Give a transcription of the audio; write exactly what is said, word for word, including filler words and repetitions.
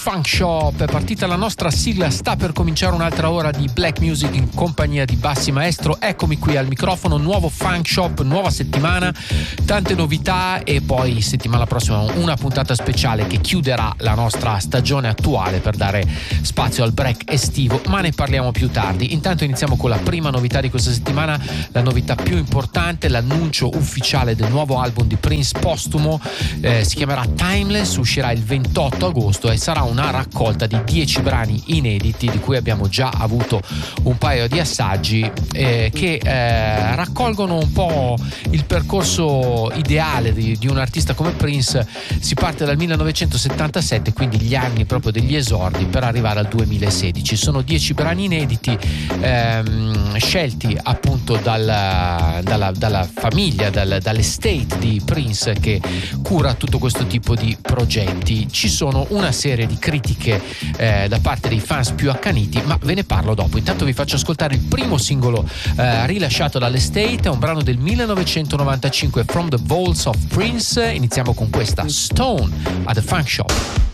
Funk Shop. È partita la nostra sigla, sta per cominciare un'altra ora di Black Music in compagnia di Bassi Maestro. Eccomi qui al microfono, nuovo Funk Shop, nuova settimana, tante novità e poi settimana prossima una puntata speciale che chiuderà la nostra stagione attuale per dare spazio al break estivo, ma ne parliamo più tardi. Intanto iniziamo con la prima novità di questa settimana, la novità più importante, l'annuncio ufficiale del nuovo album di Prince postumo. Eh, si chiamerà Timeless, uscirà il ventotto agosto e sarà una raccolta di dieci brani inediti di cui abbiamo già avuto un paio di assaggi eh, che eh, raccolgono un po' il percorso ideale di, di un artista come Prince. Si parte dal millenovecentosettantasette, quindi gli anni proprio degli esordi, per arrivare al duemilasedici. Sono dieci brani inediti ehm, scelti appunto dal, dalla, dalla famiglia, dal, dall'estate di Prince che cura tutto questo tipo di progetti. Ci sono una serie di critiche eh, da parte dei fans più accaniti, ma ve ne parlo dopo. Intanto vi faccio ascoltare il primo singolo eh, rilasciato dall'estate, è un brano del millenovecentonovantacinque, From the Vaults of Prince. Iniziamo con questa, Stone at the Funk Shop.